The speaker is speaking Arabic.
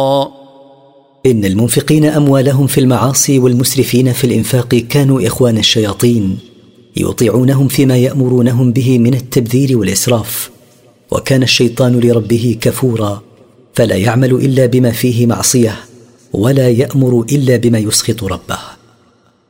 إن المنفقين أموالهم في المعاصي والمسرفين في الإنفاق كانوا إخوان الشياطين، يطيعونهم فيما يأمرونهم به من التبذير والإسراف، وكان الشيطان لربه كفورا، فلا يعمل إلا بما فيه معصية، ولا يأمر إلا بما يسخط ربه.